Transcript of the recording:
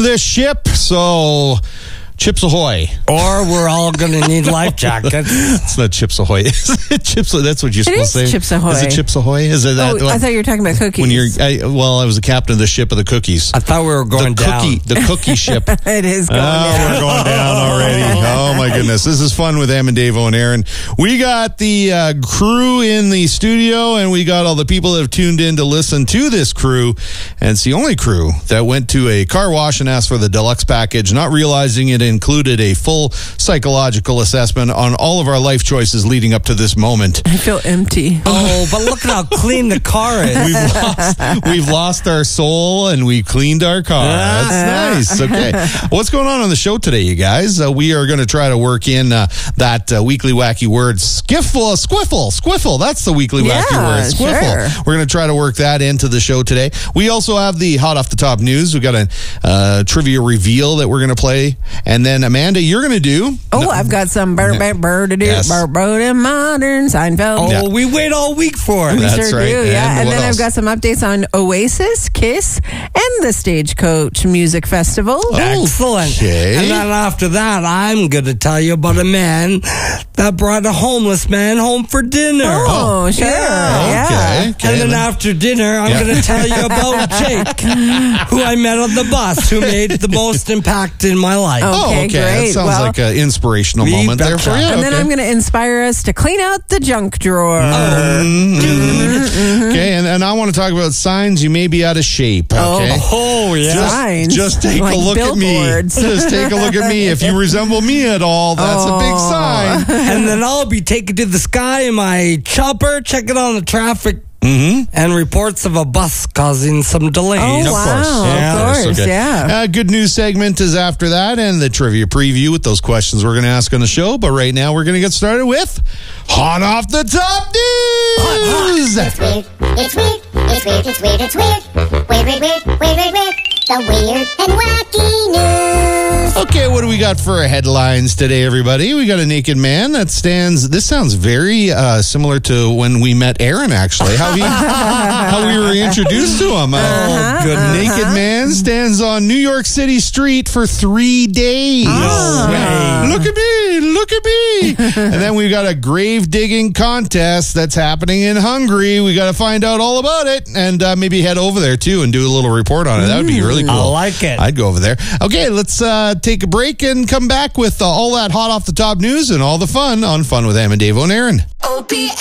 this ship, so Chips Ahoy. Or we're all going to need life jackets. It's not Chips Ahoy. Chips, that's what you're supposed to say. It is Chips Ahoy. Is it Chips Ahoy? Is it that? I thought you were talking about cookies. I was the captain of the ship of the cookies. I thought we were going down. The cookie ship. It is going down. We're going down already. Oh, my goodness. This is fun with Em and Davo and Aaron. We got the crew in the studio, and we got all the people that have tuned in to listen to this crew. And it's the only crew that went to a car wash and asked for the deluxe package, not realizing it included a full psychological assessment on all of our life choices leading up to this moment. I feel empty. Oh, but look at how clean the car is. We've lost our soul and we cleaned our car. That's nice. Okay. What's going on the show today, you guys? We are going to try to work in that weekly wacky word, squiffle. That's the weekly wacky word, squiffle. Sure. We're going to try to work that into the show today. We also have the hot off the top news. We've got a trivia reveal that we're going to play. And then, Amanda, you're going to do... I've got some modern Seinfeld. Oh, we wait all week for it. We That's sure right. do, yeah. And And what then else? I've got some updates on Oasis, Kiss, and the Stagecoach Music Festival. Excellent. Okay. And then after that, I'm going to tell you about a man that brought a homeless man home for dinner. Oh, sure. Yeah. Okay. And then after dinner, I'm going to tell you about Jake, who I met on the bus, who made the most impact in my life. Okay, That great. sounds Well, like an inspirational we moment there for you. And then I'm going to inspire us to clean out the junk drawer. Okay, and I want to talk about signs you may be out of shape. Okay. Oh, yeah. Signs. Just take Like a look at me. billboards. Just take a look at me. If you resemble me at all, that's a big sign. And then I'll be taken to the sky in my chopper, checking on the traffic and reports of a bus causing some delays. Oh, Of wow. course. Of course, Okay. yeah. Good news segment is after that, and the trivia preview with those questions we're going to ask on the show. But right now, we're going to get started with Hot Off the Top News. It's weird. It's weird. It's weird. It's weird. It's weird. Weird, weird, weird, weird, weird, weird. The weird and wacky news. Okay, what do we got for headlines today, everybody? We got a naked man that stands. This sounds very similar to when we met Aaron, actually. How we were introduced to him. Naked man stands on New York City street for 3 days. way. Look at me. Look at me. And then we've got a grave digging contest that's happening in Hungary. We got to find out all about it and maybe head over there, too, and do a little report on it. That would be really cool. I like it. I'd go over there. Okay, let's take a break and come back with all that hot off the top news and all the fun on Fun with Em and Davo and Aaron.